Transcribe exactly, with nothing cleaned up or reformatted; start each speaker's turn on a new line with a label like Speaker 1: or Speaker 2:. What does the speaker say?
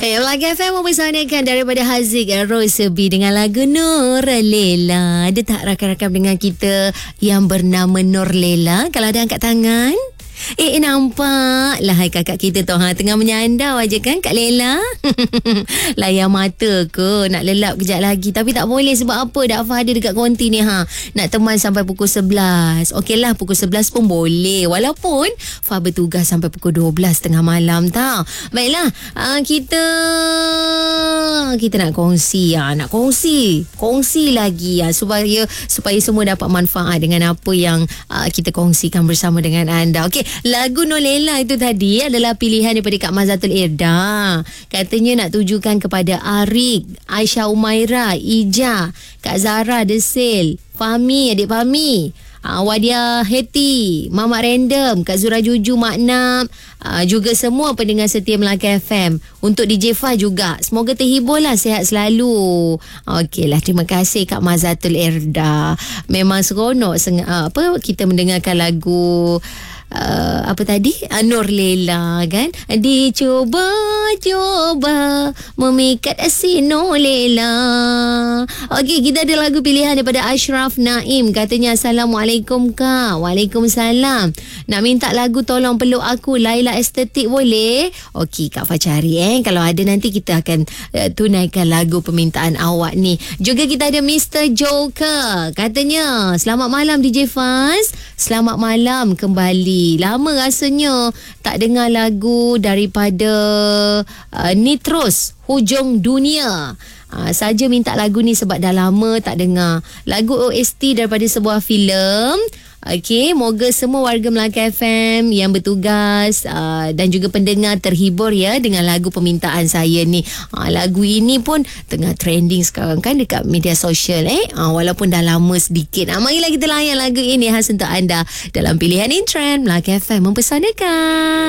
Speaker 1: Hey, Melaka F M mempersanakan daripada Haziq Rosebi dengan lagu Nur Lela. Ada tak rakan-rakan dengan kita yang bernama Nur Lela? Kalau ada angkat tangan. Eh, nampak lah hai kakak kita tu ha, tengah menyandau aja kan Kak Lela. Layar mata ke nak lelap kejap lagi, tapi tak boleh sebab apa? Dafa ada dekat konti ni ha. Nak teman sampai pukul sebelas. Okeylah, pukul sebelas pun boleh, walaupun Fa bertugas sampai pukul dua belas tengah malam tau. Baiklah, uh, kita kita nak kongsi ya, nak kongsi. Kongsi lagi ya supaya supaya semua dapat manfaat dengan apa yang uh, kita kongsikan bersama dengan anda. Okey, lagu Nur Lela itu tadi adalah pilihan daripada Kak Mazatul Irda. Katanya nak tujukan kepada Arik, Aisyah Umaira, Ija, Kak Zara Desil, Fahmi, adik Fahmi, uh, Wadia Heti, Mamak Random, Kak Zura Juju, Mak Nam, uh, juga semua pendengar setia Melaka F M. Untuk D J Fah juga, semoga terhiburlah, sihat selalu. Okeylah, terima kasih Kak Mazatul Irda. Memang seronok seng- uh, apa kita mendengarkan lagu Uh, apa tadi? Uh, Nur Lela kan? Dicuba-cuba memikat si Nur Lela. Okey, kita ada lagu pilihan daripada Ashraf Naim. Katanya, Assalamualaikum Kak. Waalaikumsalam. Nak minta lagu Tolong Peluk Aku, Laila Estetik boleh? Okey, Kak Fah cari eh. Kalau ada nanti kita akan uh, tunaikan lagu permintaan awak ni. Juga kita ada Mister Joker. Katanya, selamat malam D J Faz. Selamat malam kembali. Lama rasanya tak dengar lagu daripada uh, Nitros, Hujung Dunia. Uh, saja minta lagu ni sebab dah lama tak dengar. Lagu O S T daripada sebuah filem. Okey, moga semua warga Melaka F M yang bertugas uh, dan juga pendengar terhibur ya dengan lagu permintaan saya ni. Uh, lagu ini pun tengah trending sekarang kan dekat media sosial eh. Uh, walaupun dah lama sedikit. Uh, marilah kita layan lagu ini khas untuk anda dalam pilihan in trend Melaka F M mempersanakan.